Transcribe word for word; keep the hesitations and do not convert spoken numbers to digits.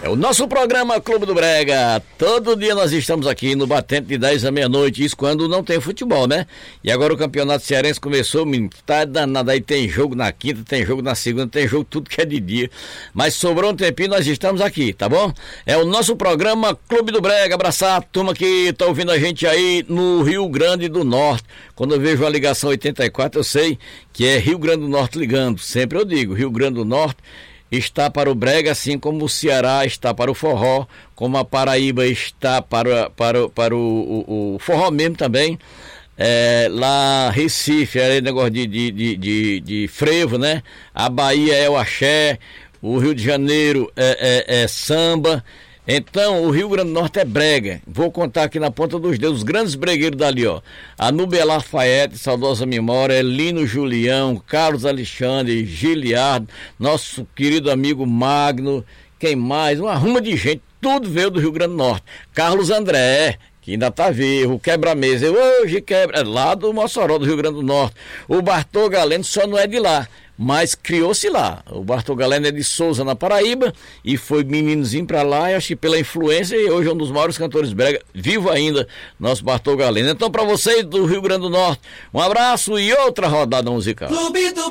O nosso programa Clube do Brega, todo dia nós estamos aqui no batente de dez à meia-noite, isso quando não tem futebol, né? E agora o campeonato cearense começou, menino, tá danado, aí tem jogo na quinta, tem jogo na segunda, tem jogo tudo que é de dia, mas sobrou um tempinho, nós estamos aqui, tá bom? É o nosso programa Clube do Brega, abraçar a turma que tá ouvindo a gente aí no Rio Grande do Norte. Quando eu vejo a ligação oitenta e quatro, eu sei que é Rio Grande do Norte ligando, sempre eu digo, Rio Grande do Norte está para o Brega, assim como o Ceará está para o forró, como a Paraíba está para, para, para o, o, o forró mesmo também. É, lá Recife é negócio de, de, de, de, de frevo, né? A Bahia é o axé, o Rio de Janeiro é, é, é samba. Então, o Rio Grande do Norte é brega. Vou contar aqui na ponta dos dedos, os grandes bregueiros dali, ó. A Nubia Lafayette, saudosa memória, Lino Julião, Carlos Alexandre, Giliardo, nosso querido amigo Magno, quem mais? Uma ruma de gente, tudo veio do Rio Grande do Norte. Carlos André, que ainda tá vivo, quebra-mesa, hoje quebra, lá do Mossoró, do Rio Grande do Norte. O Bartô Galeno só não é de lá, mas criou-se lá. O Bartô Galeno é de Souza, na Paraíba, e foi meninozinho pra lá, e acho que pela influência, e hoje é um dos maiores cantores brega, vivo ainda, nosso Bartô Galeno. Então, pra vocês do Rio Grande do Norte, um abraço e outra rodada musical. Clube do